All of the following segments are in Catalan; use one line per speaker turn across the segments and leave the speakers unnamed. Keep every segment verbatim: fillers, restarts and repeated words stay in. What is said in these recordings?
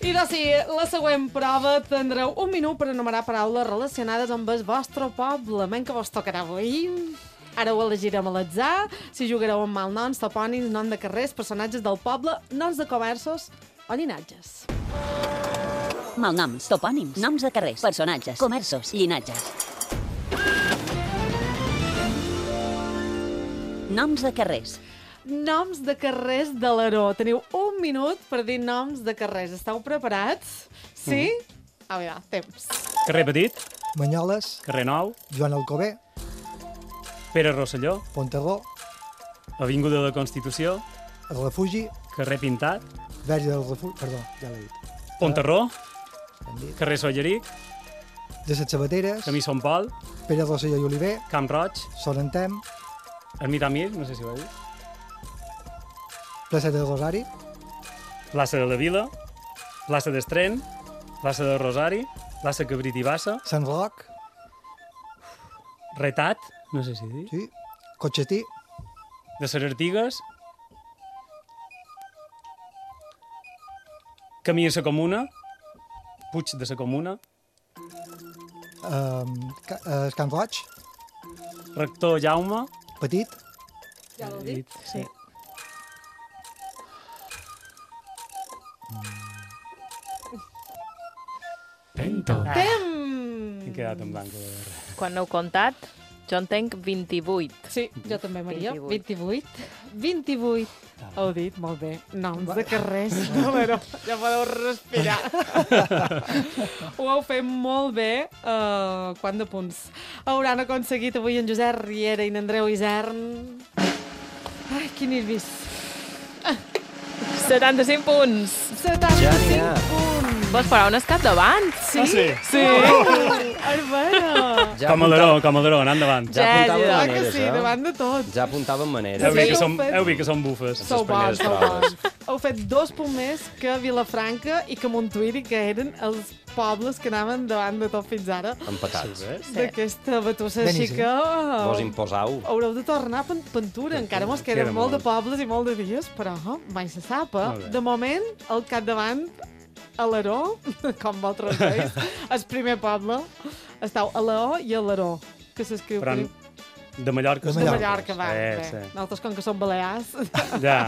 I doncs sí, la següent prova tindreu un minut per enumerar paraules relacionades amb el vostre poble. Men que vos tocarà avui. Ara ho elegirem a l'atzar. Si jugareu amb malnoms, topònims, nom de carrers, personatges del poble, noms de comerços o llinatges.
Malnoms, topònims, noms de carrers, personatges, comerços, llinatges. Noms de carrers.
Noms de carrers de l'Aró. Teniu un minut per dir noms de carrers. Esteu preparats? Sí? Mm. Ah, ja, temps.
Carrer Petit,
Banyoles,
Carrer Nou,
Joan Alcover,
Pere Rosselló,
Pontarró,
Avinguda de la Constitució,
el Refugi,
Carrer Pintat,
Verge del Refugi, perdó, ja l'he dit.
Pontarró,
Hem dit.
Carrer Solleric,
De les Sabateres,
Camí Son Pol,
Pere Rosselló i Oliver,
Camp Roig,
Sorentem,
Ermita Mir, no sé si ho he dit,
Plaça del Rosari,
Plaça de la Vila, Plaça d'Estren, Plaça del Rosari, Plaça Cabrit i Bassa,
Sant Roc,
Retat, no sé si he dit,
sí, Cotxetí,
de Ses Artigues, Camí a la Comuna, Puig de la Comuna,
um, el Can Roig,
Rector Jaume,
Petit,
Ja l'heu dit?
Sí. Pento.
Temps!
He quedat en blanc. a veure.
Quan no heu comptat, jo en tenc vint-i-vuit.
Sí, jo també, Maria.
vint-i-vuit.
vint-i-vuit. vint-i-vuit. Heu dit, molt bé. Noms de carrers de l'Aró. Ja podeu respirar. Ho heu fet molt bé. Uh, quant de punts hauran aconseguit avui en Josep Riera i en Andreu Isern? Ai, quin nervis.
setanta-cinc punts.
setanta-cinc punts.
Vos farà un escat davant?
Sí?
Ah, sí?
Sí.
Arbena.
Ja
Com a l'Aró, com a l'Aró, anant endavant.
Ja
Ja,
apuntaven
ja.
Clar que
maneres,
sí,
eh?
davant de tot.
Ja apuntaven
Heu
maneres.
vist que
heu
som,
fet-
heu vist que som bufes.
Sou
primeres
bons, sou
proves.
bons. Heu fet dos punts més que Vilafranca i que Montuïri, que eren els pobles que anaven davant de tot fins ara
Empatats.
Sí,
d'aquesta batussa. Així
Beníssim.
que
Vos imposau.
haureu de tornar a Pen- Pentura. Encara mos queden
Queda
molt de
molt.
pobles i molt de dies, però mai se sap. Eh?
Molt bé.
De moment, al capdavant, a l'Aró, com vosaltres veus, el primer poble, esteu a l'O i a l'Aró, que s'escriu
Però
per...
en- de Mallorca.
De
De
som
Mallorca, va.
Sí,
bé.
sí.
Nosaltres, com que som balears,
Ja.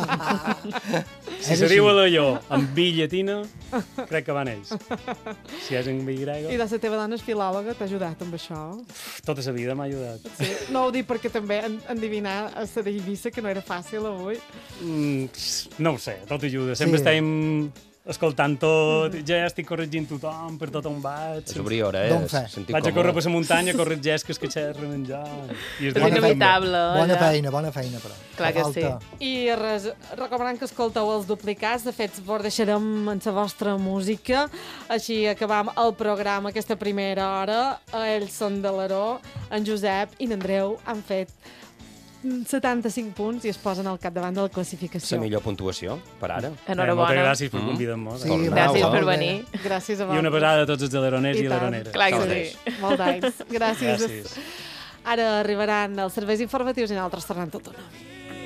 Si
És
se
així.
diu a l'Allò amb B llatina, crec que van ells. Si és en B
i
Y,
de la teva dona és filòloga, t'ha ajudat amb això.
tota la vida m'ha ajudat.
Sí. No ho dic perquè també en, endivinar a la d'Eivissa, que no era fàcil avui.
Mm, no ho sé, tot ajuda. Sempre
Sí.
estem escoltant tot, ja estic corregint tothom per tot on vaig.
És obrir hores.
D'on fe?
Sentir
Vaig a
còmode.
córrer per la muntanya, corregeix que es que xerren en jo. I és
És
Bona feina.
inevitable.
Bona
ja.
feina, bona feina, però.
Clar que sí.
Falta.
I res, recomanant que escolteu els duplicats. De fet, vos deixarem en la vostra música. Així acabam el programa aquesta primera hora. Ells són de l'Aró. En Josep i n'Andreu han fet setanta-cinc punts i es posen al capdavant de la classificació.
La millor puntuació, per ara.
Moltes
Enhorabona.
gràcies per
Mm.
convidar-nos.
Sí,
Tornau,
Gràcies
eh?
per
molt bé.
venir.
Gràcies a
I una
vosaltres.
pesada a tots els aleroners i,
I tant.
aleroneres.
Clar que
Gràcies.
sí.
Molt d'anys. Gràcies.
Gràcies.
Ara arribaran els serveis informatius i nosaltres tornem tot una.